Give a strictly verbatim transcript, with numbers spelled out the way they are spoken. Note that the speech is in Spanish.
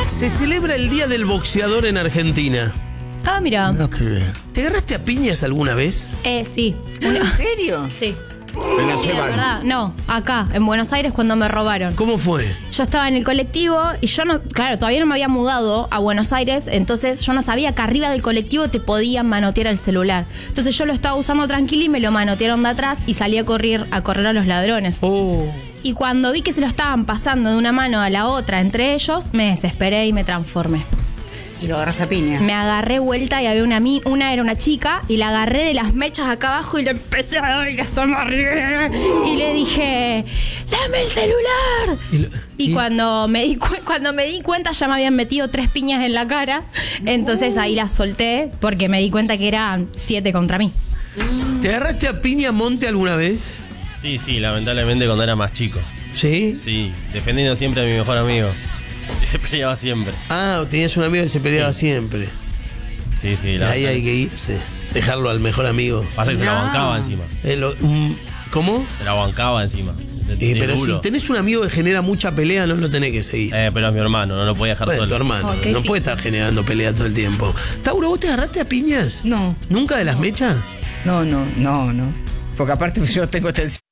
Se celebra el Día del Boxeador en Argentina. Ah, mira. No, qué bien. ¿Te agarraste a piñas alguna vez? Eh, sí. ¿En serio? Sí. Venga, Sí, se de van. verdad. No, acá, en Buenos Aires, cuando me robaron. ¿Cómo fue? Yo estaba en el colectivo y yo no, claro, todavía no me había mudado a Buenos Aires, entonces yo no sabía que arriba del colectivo te podían manotear el celular. Entonces yo lo estaba usando tranquilo y me lo manotearon de atrás y salí a correr a correr a los ladrones. Oh. Y cuando vi que se lo estaban pasando de una mano a la otra entre ellos, me desesperé y me transformé. Y lo agarraste a piña. Me agarré vuelta y había una mi- una era una chica y la agarré de las mechas acá abajo y le empecé a dar y la zamarré y le dije, ¡dame el celular! Y, lo- Y, y- cuando me di cu- cuando me di cuenta ya me habían metido tres piñas en la cara, entonces ahí las solté porque me di cuenta que eran siete contra mí. ¿Te agarraste a piña Monte alguna vez? Sí, sí, lamentablemente cuando era más chico. ¿Sí? Sí, defendiendo siempre a mi mejor amigo. Y se peleaba siempre. Ah, tenías un amigo que se peleaba siempre. Sí, sí, Y la ahí hay que irse. Dejarlo al mejor amigo. Pasa que se la No. bancaba encima. Eh, lo- mm, ¿Cómo? Se la bancaba encima. De- Eh, de pero duro. si tenés un amigo que genera mucha pelea, no lo tenés que seguir. Eh, pero es mi hermano, no lo podía dejar Bueno, solo. tu hermano. Oh, qué no difícil. puede estar generando pelea todo el tiempo. Tauro, ¿vos te agarraste a piñas? No. ¿Nunca de las mechas? No, no, no, no. Porque aparte yo tengo tensión.